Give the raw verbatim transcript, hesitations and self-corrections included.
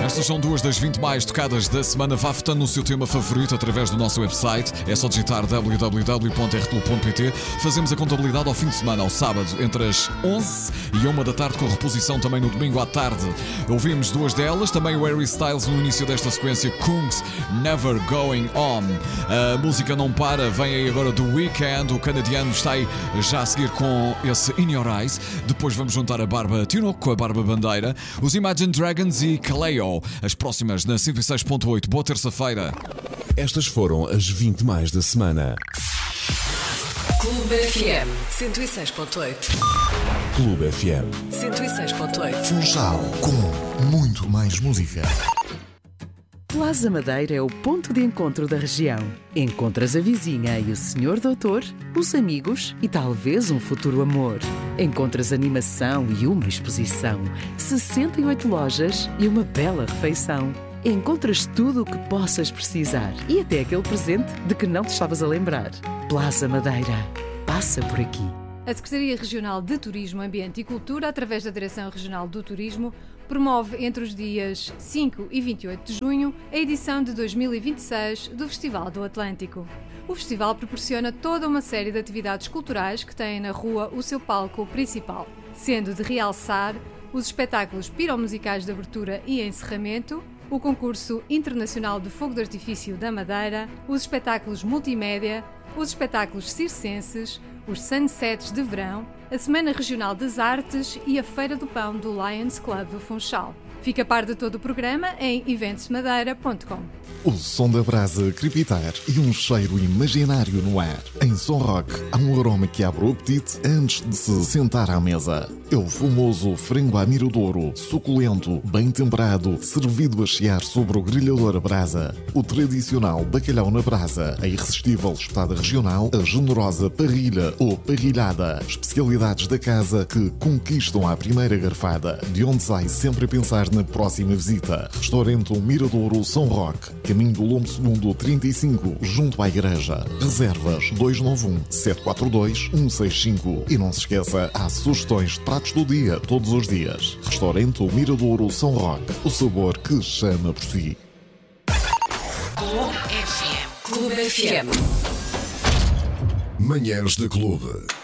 Estas são duas das vinte mais tocadas da semana. Vá votando no seu tema favorito através do nosso website. É só digitar w w w ponto r t l ponto p t. Fazemos a contabilidade ao fim de semana, ao sábado, entre as onze e uma da tarde, com reposição também no domingo à tarde. Ouvimos duas delas, também o Harry Styles no início desta sequência, Kungs, Never Going On. A música não para, vem aí agora do Weeknd, o canadiano está aí já a seguir com esse In Your Eyes. Depois vamos juntar a Barba Tinoco com a Barba Bandeira, os Imagine Dragons e Kaleo. As próximas na cento e seis ponto oito. Boa terça-feira. Estas foram as vinte mais da semana. Clube F M cento e seis ponto oito. Clube F M cento e seis ponto oito. Funchal com muito mais música. Plaza Madeira é o ponto de encontro da região. Encontras a vizinha e o senhor doutor, os amigos e talvez um futuro amor. Encontras animação e uma exposição, sessenta e oito lojas e uma bela refeição. Encontras tudo o que possas precisar e até aquele presente de que não te estavas a lembrar. Plaza Madeira. Passa por aqui. A Secretaria Regional de Turismo, Ambiente e Cultura, através da Direção Regional do Turismo, promove entre os dias cinco e vinte e oito de junho a edição de dois mil e vinte e seis do Festival do Atlântico. O festival proporciona toda uma série de atividades culturais que têm na rua o seu palco principal, sendo de realçar os espetáculos piromusicais de abertura e encerramento, o concurso internacional de fogo de artifício da Madeira, os espetáculos multimédia, os espetáculos circenses, os sunsets de verão, a Semana Regional das Artes e a Feira do Pão do Lions Club do Funchal. Fica a par de todo o programa em eventos madeira ponto com. O som da brasa crepitar e um cheiro imaginário no ar. Em Som Rock há um aroma que abre o apetite antes de se sentar à mesa. É o famoso frango à miradouro, suculento, bem temperado, servido a chiar sobre o grelhador a brasa. O tradicional bacalhau na brasa, a irresistível espetada regional, a generosa parrilha ou parrilhada. Especialidades da casa que conquistam à primeira garfada, de onde sai sempre a pensar na próxima visita. Restaurante Miradouro São Roque, caminho do Lombo Segundo trinta e cinco, junto à igreja. Reservas dois nove um, sete quatro dois, um seis cinco. E não se esqueça, há sugestões de pratos do dia, todos os dias. Restaurante Miradouro São Roque, o sabor que chama por si. Clube F M. Clube F M. Manhãs de Clube.